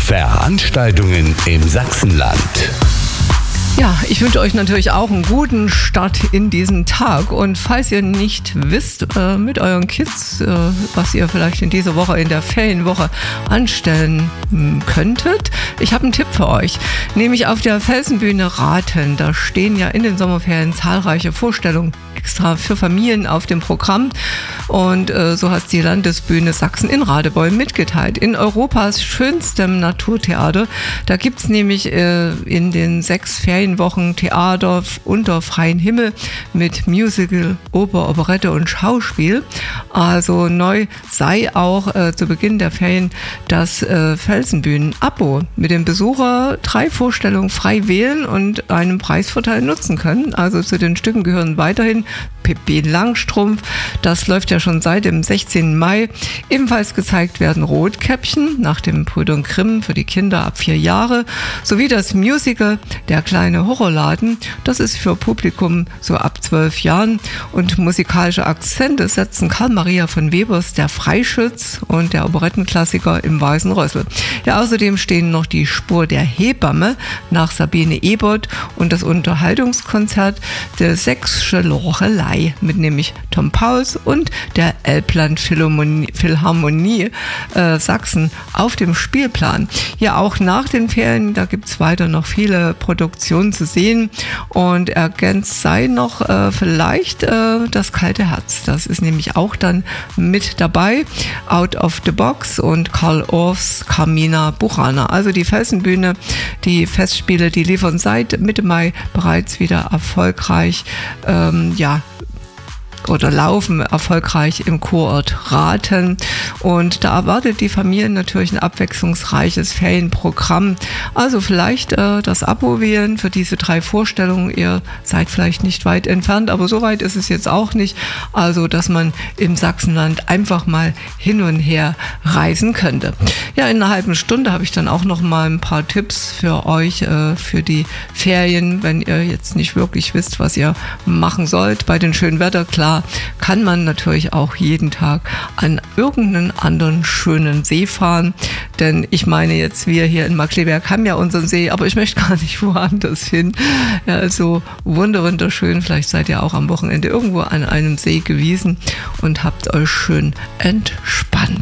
Veranstaltungen im Sachsenland. Ja, ich wünsche euch natürlich auch einen guten Start in diesen Tag. Und falls ihr nicht wisst mit euren Kids, was ihr vielleicht in dieser Woche, in der Ferienwoche anstellen könntet, ich habe einen Tipp für euch. Nämlich auf der Felsenbühne Rathen. Da stehen ja in den Sommerferien zahlreiche Vorstellungen extra für Familien auf dem Programm. Und so hat die Landesbühne Sachsen in Radebeul mitgeteilt. In Europas schönstem Naturtheater. Da gibt es nämlich in den 6 Ferienwochen Theater unter freiem Himmel mit Musical, Oper, Operette und Schauspiel. Also neu sei auch zu Beginn der Ferien das Felsenbühnen-Abo, mit dem Besucher 3 Vorstellungen frei wählen und einen Preisvorteil nutzen können. Also zu den Stücken gehören weiterhin Pippi Langstrumpf, das läuft ja schon seit dem 16. Mai. Ebenfalls gezeigt werden Rotkäppchen nach dem Brüdern Grimm für die Kinder ab 4 Jahre, sowie das Musical Der kleine Horrorladen, das ist für Publikum so ab 12 Jahren. Und musikalische Akzente setzen Karl Maria von Webers Der Freischütz und der Operettenklassiker Im Weißen Rössel. Ja, außerdem stehen noch die Spur der Hebamme nach Sabine Ebert und das Unterhaltungskonzert der Sächsische Lorelei mit nämlich Tom Pauls und der Elbland Philharmonie Sachsen auf dem Spielplan. Ja, auch nach den Ferien, da gibt es weiter noch viele Produktionen zu sehen, und ergänzt sei noch vielleicht das kalte Herz. Das ist nämlich auch dann mit dabei. Out of the Box und Karl Orffs Carmina Burana. Also die Felsenbühne, die Festspiele, die liefern seit Mitte Mai bereits wieder erfolgreich, oder laufen erfolgreich im Kurort Rathen. Und da erwartet die Familie natürlich ein abwechslungsreiches Ferienprogramm. Also vielleicht das Abo wählen für diese 3 Vorstellungen. Ihr seid vielleicht nicht weit entfernt, aber so weit ist es jetzt auch nicht. Also, dass man im Sachsenland einfach mal hin und her reisen könnte. Ja, in einer halben Stunde habe ich dann auch noch mal ein paar Tipps für euch für die Ferien, wenn ihr jetzt nicht wirklich wisst, was ihr machen sollt. Bei den schönen Wetter, klar, kann man natürlich auch jeden Tag an irgendeinen anderen schönen See fahren. Denn ich meine jetzt, wir hier in Markkleeberg haben ja unseren See, aber ich möchte gar nicht woanders hin. Ja, also wunderschön. Vielleicht seid ihr auch am Wochenende irgendwo an einem See gewesen und habt euch schön entspannt.